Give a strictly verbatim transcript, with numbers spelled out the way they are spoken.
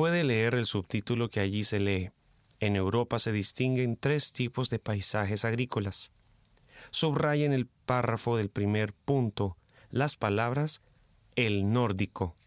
Puede leer el subtítulo que allí se lee. En Europa se distinguen tres tipos de paisajes agrícolas. Subraya en el párrafo del primer punto las palabras el nórdico,